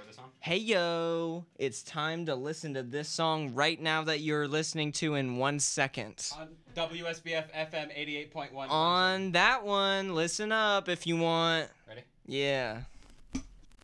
this on? Hey yo, it's time to listen to this song right now that you're listening to in 1 second. On WSBF FM 88.1. On that one, listen up if you want. Ready? Yeah.